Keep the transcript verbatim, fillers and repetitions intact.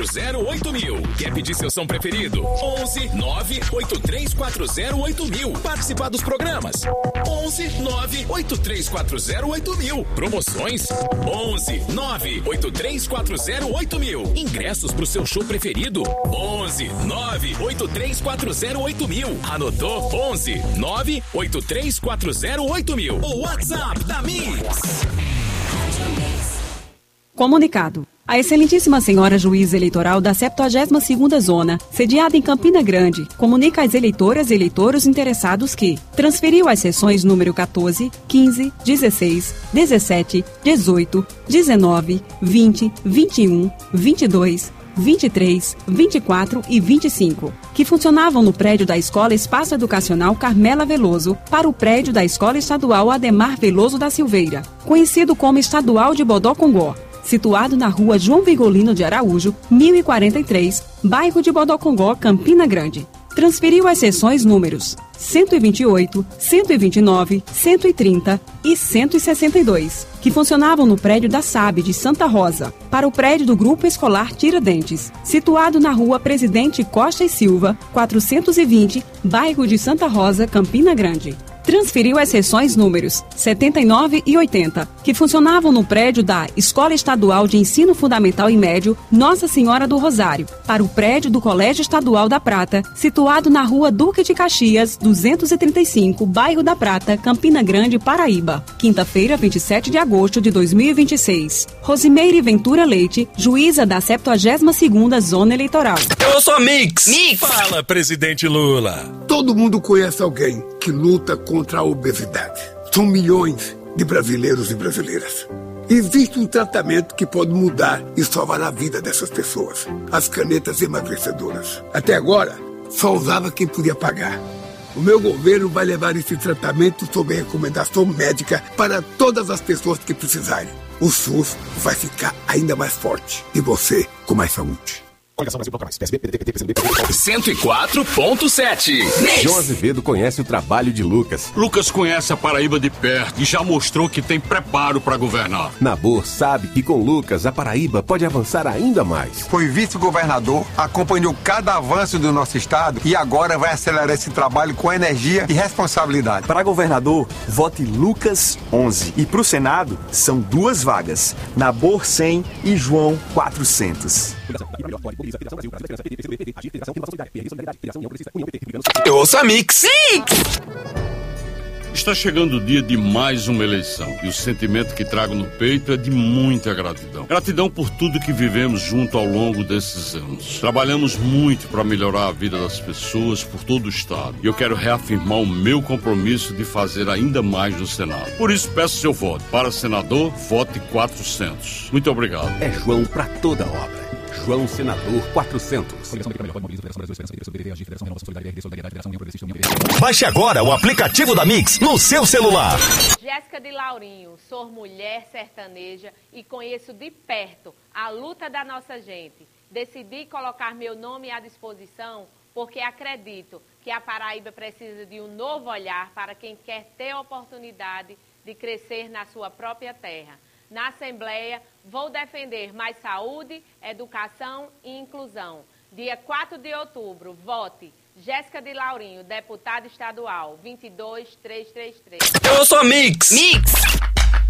zero oito mil. Quer pedir seu som preferido? onze nove oito três quatro zero oito mil. Participar dos programas? onze nove oito três quatro zero oito mil. Promoções? onze nove oito três quatro zero oito mil. Ingressos pro seu show preferido? onze nove oito três quatro zero oito mil. Anotou? onze nove oito três quatro zero oito mil. O WhatsApp da Mix. Comunicado. A excelentíssima senhora juíza eleitoral da septuagésima segunda Zona, sediada em Campina Grande, comunica às eleitoras e eleitores interessados que transferiu as sessões número quatorze, quinze, dezesseis, dezessete, dezoito, dezenove, vinte, vinte e um, vinte e dois, vinte e três, vinte e quatro e vinte e cinco, que funcionavam no prédio da Escola Espaço Educacional Carmela Veloso, para o prédio da Escola Estadual Ademar Veloso da Silveira, conhecido como Estadual de Bodocongó, situado na rua João Vigolino de Araújo, mil e quarenta e três, bairro de Bodocongó, Campina Grande. Transferiu as sessões números cento e vinte e oito, cento e vinte e nove, cento e trinta e cento e sessenta e dois, que funcionavam no prédio da S A B de Santa Rosa, para o prédio do Grupo Escolar Tiradentes, situado na rua Presidente Costa e Silva, quatrocentos e vinte, bairro de Santa Rosa, Campina Grande. Transferiu as sessões números setenta e nove e oitenta, que funcionavam no prédio da Escola Estadual de Ensino Fundamental e Médio Nossa Senhora do Rosário, para o prédio do Colégio Estadual da Prata, situado na rua Duque de Caxias, duzentos e trinta e cinco, bairro da Prata, Campina Grande, Paraíba. Quinta-feira, vinte e sete de agosto de dois mil e vinte e seis. Rosimeire Ventura Leite, juíza da septuagésima segunda Zona Eleitoral. Eu sou a Mix. Mix. Fala, presidente Lula. Todo mundo conhece alguém que luta contra a obesidade. São milhões de brasileiros e brasileiras. Existe um tratamento que pode mudar e salvar a vida dessas pessoas. As canetas emagrecedoras. Até agora, só usava quem podia pagar. O meu governo vai levar esse tratamento sob recomendação médica para todas as pessoas que precisarem. O SUS vai ficar ainda mais forte e você com mais saúde. cento e quatro ponto sete. João Azevedo conhece o trabalho de Lucas. Lucas conhece a Paraíba de perto e já mostrou que tem preparo para governar. Nabor sabe que com Lucas a Paraíba pode avançar ainda mais. Foi vice-governador, acompanhou cada avanço do nosso estado e agora vai acelerar esse trabalho com energia e responsabilidade. Para governador, vote Lucas onze. E para o Senado, são duas vagas. Nabor cem e João quatrocentos. Eu ouço a Mix. Mix! Está chegando o dia de mais uma eleição e o sentimento que trago no peito é de muita gratidão. Gratidão por tudo que vivemos junto ao longo desses anos. Trabalhamos muito para melhorar a vida das pessoas por todo o estado e eu quero reafirmar o meu compromisso de fazer ainda mais no Senado. Por isso peço seu voto. Para senador, vote quatrocentos. Muito obrigado. É João para toda obra. João Senador quatrocentos. Baixe agora o aplicativo da Mix no seu celular. Jéssica de Laurinho, sou mulher sertaneja e conheço de perto a luta da nossa gente. Decidi colocar meu nome à disposição porque acredito que a Paraíba precisa de um novo olhar para quem quer ter a oportunidade de crescer na sua própria terra. Na Assembleia, vou defender mais saúde, educação e inclusão. Dia quatro de outubro, vote Jéssica de Laurinho, deputada estadual, vinte e dois mil trezentos e trinta e três. Eu sou a Mix. Mix.